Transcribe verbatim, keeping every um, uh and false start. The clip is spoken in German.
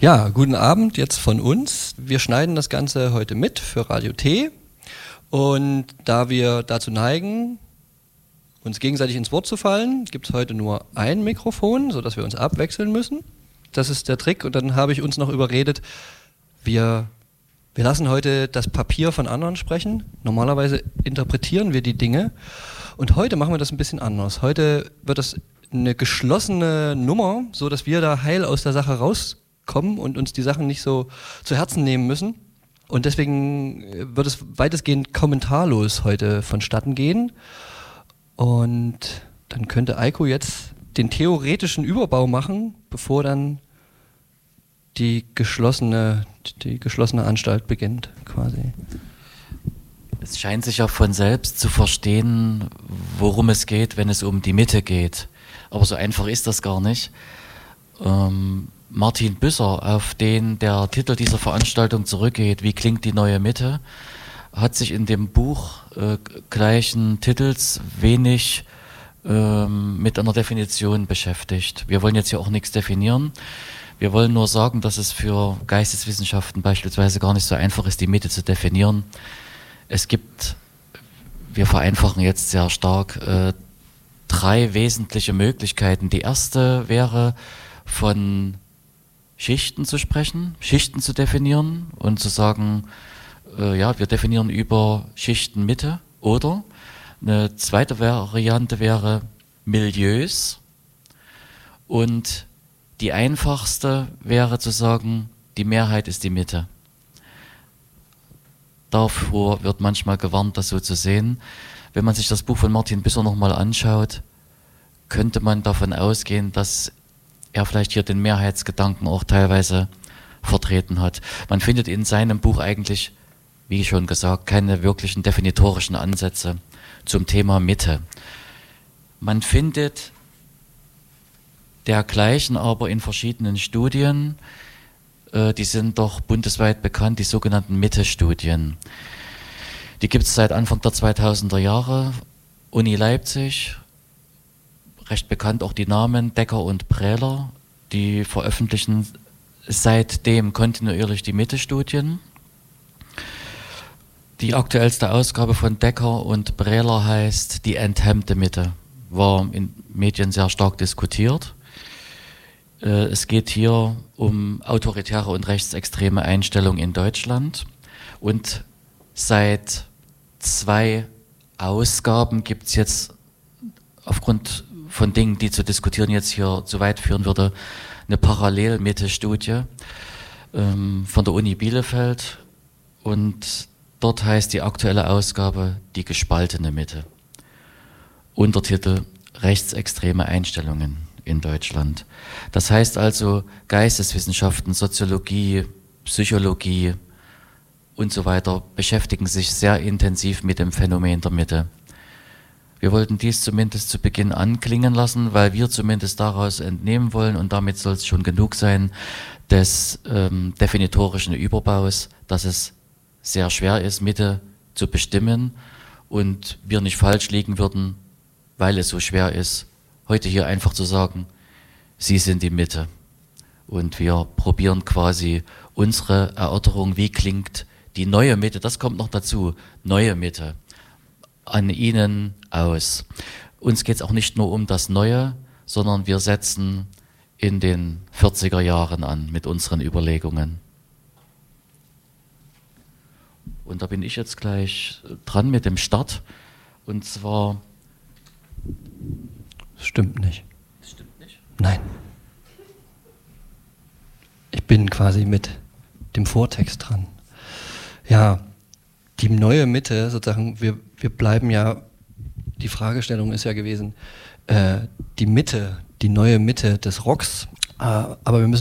Ja, guten Abend jetzt von uns. Wir schneiden das Ganze heute mit für Radio T. Und da wir dazu neigen, uns gegenseitig ins Wort zu fallen, gibt es heute nur ein Mikrofon, sodass wir uns abwechseln müssen. Das ist der Trick. Und dann habe ich uns noch überredet, wir, wir lassen heute das Papier von anderen sprechen. Normalerweise interpretieren wir die Dinge. Und heute machen wir das ein bisschen anders. Heute wird das eine geschlossene Nummer, so dass wir da heil aus der Sache rauskommen und uns die Sachen nicht so zu Herzen nehmen müssen. Und deswegen wird es weitestgehend kommentarlos heute vonstatten gehen. Und dann könnte Eiko jetzt den theoretischen Überbau machen, bevor dann die geschlossene, die geschlossene Anstalt beginnt, quasi. Es scheint sich ja von selbst zu verstehen, worum es geht, wenn es um die Mitte geht. Aber so einfach ist das gar nicht. Ähm, Martin Büsser, auf den der Titel dieser Veranstaltung zurückgeht, wie klingt die neue Mitte, hat sich in dem Buch äh, gleichen Titels wenig ähm, mit einer Definition beschäftigt. Wir wollen jetzt hier auch nichts definieren. Wir wollen nur sagen, dass es für Geisteswissenschaften beispielsweise gar nicht so einfach ist, die Mitte zu definieren. Es gibt, wir vereinfachen jetzt sehr stark, äh, drei wesentliche Möglichkeiten. Die erste wäre, von Schichten zu sprechen, Schichten zu definieren und zu sagen, äh, ja, wir definieren über Schichtenmitte. Oder eine zweite Variante wäre Milieus. Und die einfachste wäre zu sagen, die Mehrheit ist die Mitte. Davor wird manchmal gewarnt, das so zu sehen. Wenn man sich das Buch von Martin Büsser nochmal anschaut, könnte man davon ausgehen, dass er vielleicht hier den Mehrheitsgedanken auch teilweise vertreten hat. Man findet in seinem Buch eigentlich, wie schon gesagt, keine wirklichen definitorischen Ansätze zum Thema Mitte. Man findet dergleichen aber in verschiedenen Studien, äh, die sind doch bundesweit bekannt, die sogenannten Mitte-Studien. Die gibt es seit Anfang der zweitausender Jahre, Uni Leipzig, recht bekannt auch die Namen Decker und Brähler, die veröffentlichen seitdem kontinuierlich die Mitte-Studien. Die aktuellste Ausgabe von Decker und Brähler heißt Die enthemmte Mitte, war in Medien sehr stark diskutiert. Es geht hier um autoritäre und rechtsextreme Einstellungen in Deutschland und seit zwei Ausgaben gibt es jetzt aufgrund von Dingen, die zu diskutieren jetzt hier zu weit führen würde, eine Parallel-Mitte-Studie ähm, von der Uni Bielefeld und dort heißt die aktuelle Ausgabe Die gespaltene Mitte. Untertitel Rechtsextreme Einstellungen in Deutschland. Das heißt also Geisteswissenschaften, Soziologie, Psychologie und so weiter beschäftigen sich sehr intensiv mit dem Phänomen der Mitte. Wir wollten dies zumindest zu Beginn anklingen lassen, weil wir zumindest daraus entnehmen wollen, und damit soll es schon genug sein, des ähm, definitorischen Überbaus, dass es sehr schwer ist, Mitte zu bestimmen und wir nicht falsch liegen würden, weil es so schwer ist, heute hier einfach zu sagen, Sie sind die Mitte. Und wir probieren quasi unsere Erörterung, wie klingt die neue Mitte, das kommt noch dazu, neue Mitte, an Ihnen aus. Uns geht es auch nicht nur um das Neue, sondern wir setzen in den vierziger Jahren an mit unseren Überlegungen. Und da bin ich jetzt gleich dran mit dem Start. Und zwar... Das stimmt nicht. Das stimmt nicht? Nein. Ich bin quasi mit dem Vortext dran. Ja, die neue Mitte, sozusagen, wir, wir bleiben ja, die Fragestellung ist ja gewesen, äh, die Mitte, die neue Mitte des Rocks, äh, aber wir müssen